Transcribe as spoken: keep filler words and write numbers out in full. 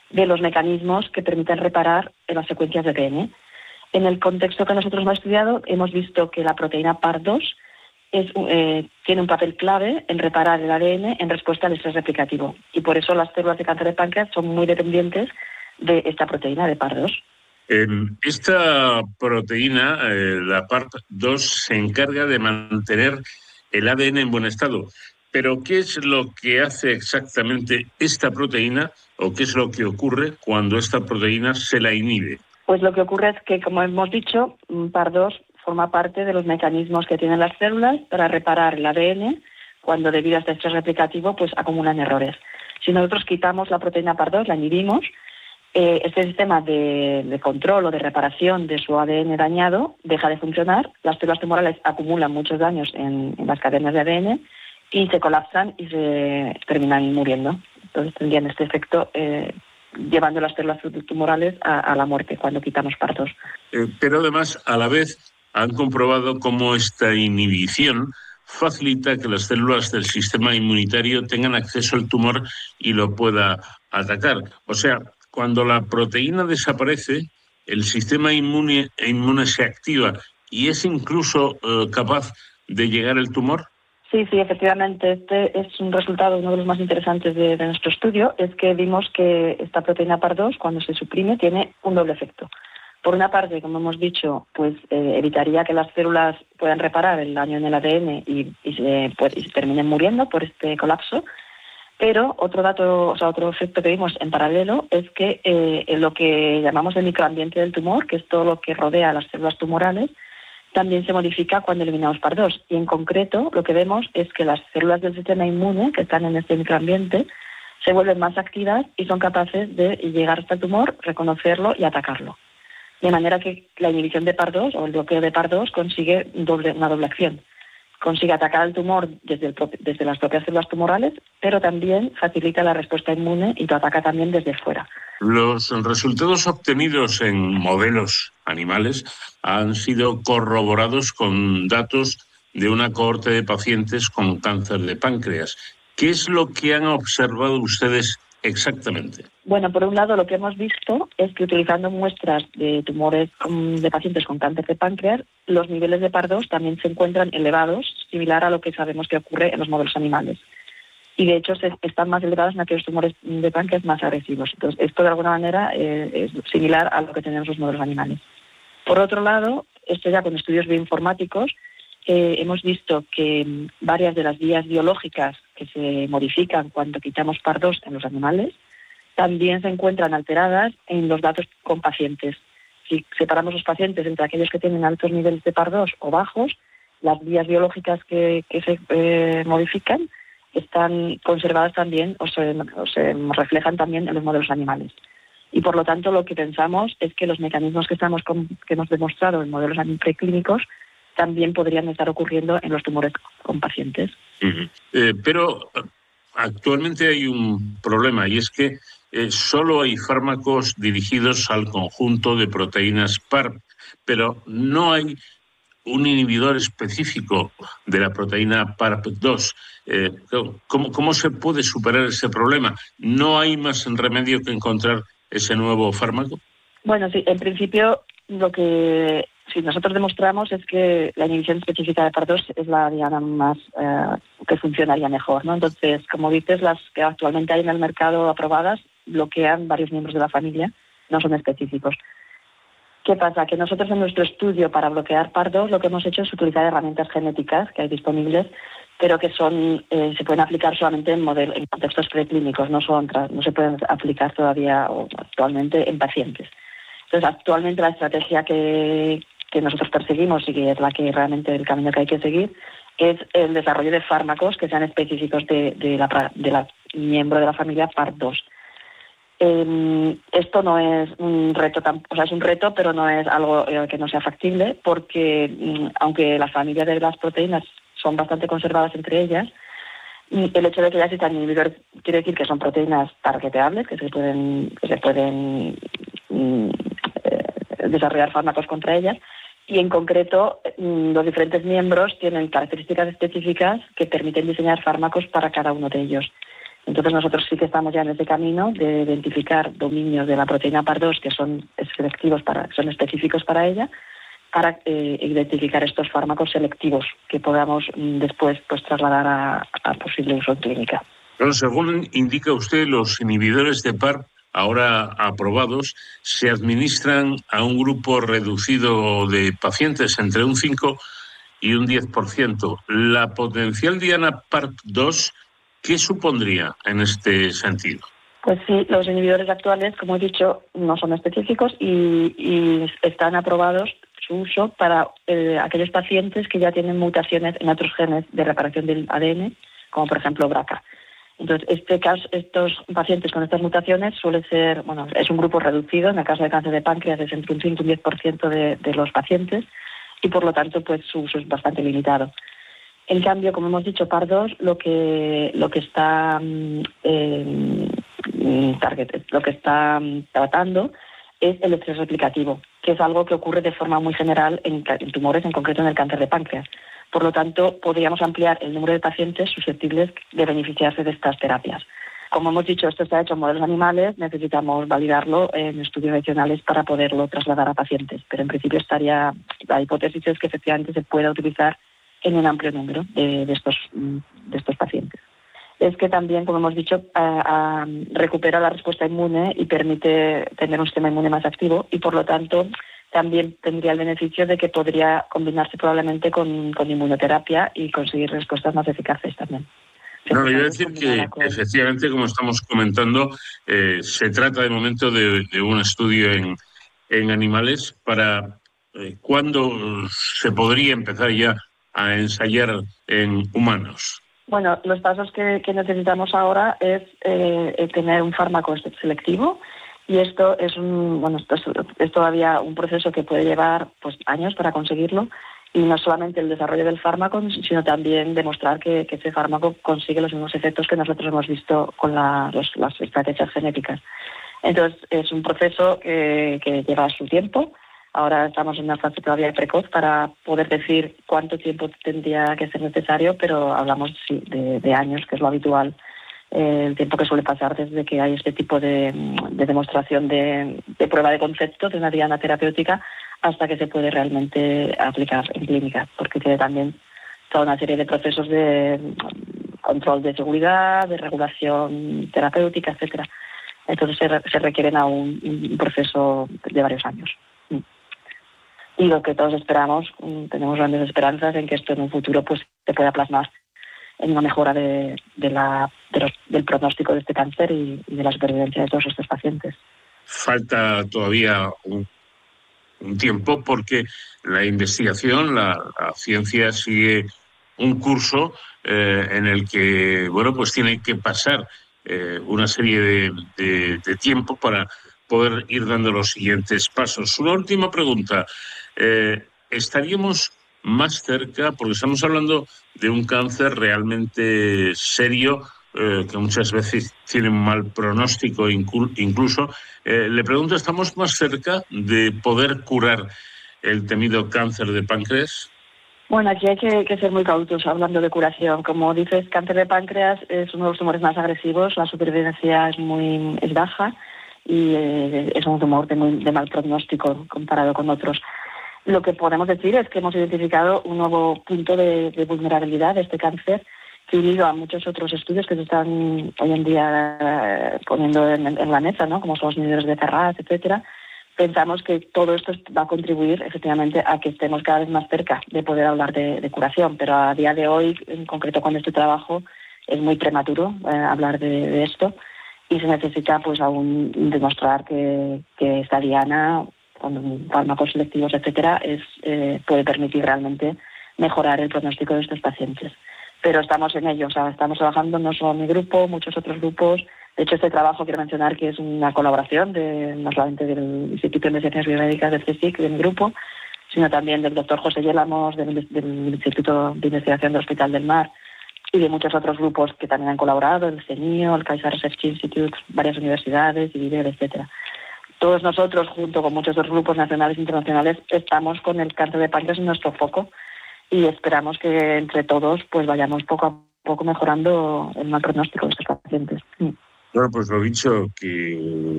de los mecanismos que permiten reparar las secuencias de A D N. En el contexto que nosotros hemos estudiado, hemos visto que la proteína P A R dos es, eh, tiene un papel clave en reparar el A D N en respuesta al estrés replicativo. Y por eso las células de cáncer de páncreas son muy dependientes de esta proteína de P A R dos. Eh, esta proteína, eh, la P A R P dos, se encarga de mantener el A D N en buen estado. Pero, ¿qué es lo que hace exactamente esta proteína o qué es lo que ocurre cuando esta proteína se la inhibe? Pues lo que ocurre es que, como hemos dicho, P A R dos forma parte de los mecanismos que tienen las células para reparar el A D N cuando, debido a este estrés replicativo, pues acumulan errores. Si nosotros quitamos la proteína P A R dos, la inhibimos, eh, este sistema de, de control o de reparación de su A D N dañado deja de funcionar, las células tumorales acumulan muchos daños en, en las cadenas de A D N y se colapsan y se terminan muriendo. Entonces tendrían este efecto eh, llevando las células tumorales a, a la muerte cuando quitamos P A R dos. Eh, pero además, a la vez, han comprobado cómo esta inhibición facilita que las células del sistema inmunitario tengan acceso al tumor y lo pueda atacar. O sea, cuando la proteína desaparece, el sistema inmune, inmune se activa y es incluso eh, capaz de llegar al tumor. Sí, sí, efectivamente. Este es un resultado, uno de los más interesantes de, de nuestro estudio, es que vimos que esta proteína P A R dos, cuando se suprime, tiene un doble efecto. Por una parte, como hemos dicho, pues eh, evitaría que las células puedan reparar el daño en el A D N y, y, se, pues, y se terminen muriendo por este colapso. Pero otro dato, o sea, otro efecto que vimos en paralelo es que eh, en lo que llamamos el microambiente del tumor, que es todo lo que rodea a las células tumorales, también se modifica cuando eliminamos P A R dos. Y en concreto, lo que vemos es que las células del sistema inmune que están en este microambiente se vuelven más activas y son capaces de llegar hasta el tumor, reconocerlo y atacarlo. De manera que la inhibición de P A R dos o el bloqueo de P A R dos consigue doble, una doble acción. Consigue atacar al tumor desde, el, desde las propias células tumorales, pero también facilita la respuesta inmune y lo ataca también desde fuera. Los resultados obtenidos en modelos animales han sido corroborados con datos de una cohorte de pacientes con cáncer de páncreas. ¿Qué es lo que han observado ustedes exactamente? Bueno, por un lado, lo que hemos visto es que utilizando muestras de tumores de pacientes con cáncer de páncreas, los niveles de P A R dos también se encuentran elevados, similar a lo que sabemos que ocurre en los modelos animales. Y de hecho se, están más elevados en aquellos tumores de páncreas más agresivos. Entonces, esto de alguna manera eh, es similar a lo que tenemos los modelos animales. Por otro lado, esto ya con estudios bioinformáticos, eh, hemos visto que varias de las vías biológicas que se modifican cuando quitamos P A R dos en los animales también se encuentran alteradas en los datos con pacientes. Si separamos los pacientes entre aquellos que tienen altos niveles de P A R dos o bajos, las vías biológicas que, que se eh, modifican están conservadas también o se, o se reflejan también en los modelos animales. Y por lo tanto lo que pensamos es que los mecanismos que, estamos con, que hemos demostrado en modelos preclínicos también podrían estar ocurriendo en los tumores con pacientes. Uh-huh. Eh, pero actualmente hay un problema y es que eh, solo hay fármacos dirigidos al conjunto de proteínas P A R P, pero no hay un inhibidor específico de la proteína P A R P dos. Eh, ¿cómo, ¿Cómo se puede superar ese problema? ¿No hay más remedio que encontrar ese nuevo fármaco? Bueno, sí, en principio lo que si nosotros demostramos es que la inhibición específica de P A R dos es la diana más eh, que funcionaría mejor, ¿no? Entonces, como dices, las que actualmente hay en el mercado aprobadas bloquean varios miembros de la familia, no son específicos. ¿Qué pasa? Que nosotros en nuestro estudio para bloquear P A R dos lo que hemos hecho es utilizar herramientas genéticas que hay disponibles, pero que son eh, se pueden aplicar solamente en, modelo, en contextos preclínicos, no, son, no se pueden aplicar todavía o actualmente en pacientes. Entonces, actualmente la estrategia que, que nosotros perseguimos y que es la que realmente el camino que hay que seguir es el desarrollo de fármacos que sean específicos de, de, la, de la miembro de la familia P A R dos. Eh, esto no es un reto, o sea, es un reto, pero no es algo eh, que no sea factible, porque mm, aunque las familias de las proteínas son bastante conservadas entre ellas, mm, el hecho de que ya existan inhibidores quiere decir que son proteínas targeteables, que se pueden, que se pueden mm, eh, desarrollar fármacos contra ellas, y en concreto mm, los diferentes miembros tienen características específicas que permiten diseñar fármacos para cada uno de ellos. Entonces, Entonces nosotros sí que estamos ya en ese camino de identificar dominios de la proteína P A R dos que son selectivos para, son específicos para ella, para eh, identificar estos fármacos selectivos que podamos mm, después pues trasladar a, a posible uso en clínica. Pero según indica usted, los inhibidores de P A R ahora aprobados se administran a un grupo reducido de pacientes, entre un cinco y un diez por ciento. La potencial diana P A R P dos, ¿qué supondría en este sentido? Pues sí, los inhibidores actuales, como he dicho, no son específicos y, y están aprobados su uso para eh, aquellos pacientes que ya tienen mutaciones en otros genes de reparación del A D N, como por ejemplo B R C A. Entonces, este caso, estos pacientes con estas mutaciones suele ser, bueno, es un grupo reducido. En el caso de cáncer de páncreas es entre un cinco y un diez por ciento de, de los pacientes y por lo tanto pues su uso es bastante limitado. En cambio, como hemos dicho, P A R dos lo que lo que está eh, target, lo que está tratando es el estrés replicativo, que es algo que ocurre de forma muy general en, en tumores, en concreto en el cáncer de páncreas. Por lo tanto, podríamos ampliar el número de pacientes susceptibles de beneficiarse de estas terapias. Como hemos dicho, esto está hecho en modelos animales, necesitamos validarlo en estudios adicionales para poderlo trasladar a pacientes. Pero en principio estaría, la hipótesis es que efectivamente se pueda utilizar en un amplio número de, de, estos, de estos pacientes. Es que también, como hemos dicho, a, a, recupera la respuesta inmune y permite tener un sistema inmune más activo y, por lo tanto, también tendría el beneficio de que podría combinarse probablemente con, con inmunoterapia y conseguir respuestas más eficaces también. No, le iba a decir que con... efectivamente, como estamos comentando, eh, se trata de momento de, de un estudio en, en animales para eh, cuándo se podría empezar ya a ensayar en humanos. Bueno, los pasos que, que necesitamos ahora es eh, tener un fármaco selectivo y esto es un bueno esto es, es todavía un proceso que puede llevar pues años para conseguirlo. Y no solamente el desarrollo del fármaco, sino también demostrar que, que ese fármaco consigue los mismos efectos que nosotros hemos visto con la, los, las estrategias genéticas. Entonces, es un proceso que, que lleva su tiempo. Ahora estamos en una fase todavía precoz para poder decir cuánto tiempo tendría que ser necesario, pero hablamos sí, de, de años, que es lo habitual, eh, el tiempo que suele pasar desde que hay este tipo de, de demostración de, de prueba de concepto de una diana terapéutica hasta que se puede realmente aplicar en clínica, porque tiene también toda una serie de procesos de control de seguridad, de regulación terapéutica, etcétera. Entonces se, se requieren aún un proceso de varios años. Y lo que todos esperamos, tenemos grandes esperanzas en que esto en un futuro pues se pueda plasmar en una mejora de, de la, de los, del pronóstico de este cáncer y, y de la supervivencia de todos estos pacientes. Falta todavía un un tiempo porque la investigación, la, la ciencia sigue un curso eh, en el que, bueno, pues tiene que pasar eh, una serie de, de, de tiempo para poder ir dando los siguientes pasos. Una última pregunta. Eh, ¿Estaríamos más cerca, porque estamos hablando de un cáncer realmente serio, eh, que muchas veces tiene un mal pronóstico incluso? Eh, le pregunto, ¿estamos más cerca de poder curar el temido cáncer de páncreas? Bueno, aquí hay que, que ser muy cautos hablando de curación. Como dices, cáncer de páncreas es uno de los tumores más agresivos, la supervivencia es muy es baja y eh, es un tumor de, muy, de mal pronóstico comparado con otros. Lo que podemos decir es que hemos identificado un nuevo punto de, de vulnerabilidad de este cáncer que, unido a muchos otros estudios que se están hoy en día eh, poniendo en, en la mesa, ¿no? Como son los inhibidores de C E R A S, etcétera, pensamos que todo esto va a contribuir efectivamente a que estemos cada vez más cerca de poder hablar de, de curación, pero a día de hoy, en concreto con este trabajo, es muy prematuro eh, hablar de, de esto y se necesita pues aún demostrar que, que esta diana con fármacos selectivos, etcétera, es, eh, puede permitir realmente mejorar el pronóstico de estos pacientes. Pero estamos en ello, o sea, estamos trabajando no solo mi grupo, muchos otros grupos. De hecho, este trabajo quiero mencionar que es una colaboración de, no solamente del Instituto de Investigaciones Biomédicas del C S I C, de mi grupo, sino también del doctor José Yélamos, del, del Instituto de Investigación del Hospital del Mar, y de muchos otros grupos que también han colaborado, el CENIO, el Kaiser Research Institute, varias universidades, y Viver, etcétera. Todos nosotros, junto con muchos otros grupos nacionales e internacionales, estamos con el cáncer de páncreas en nuestro foco y esperamos que entre todos pues vayamos poco a poco mejorando el mal pronóstico de estos pacientes. pacientes. Sí. Bueno, pues lo dicho, que